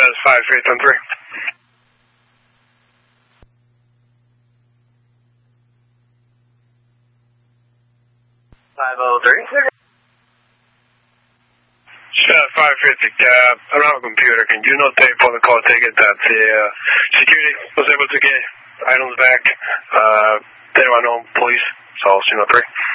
Chaz 5313. 503. Chaz 550 cab, around the computer. Can you notate for the call ticket that the security was able to get items back? There are no police, so 3.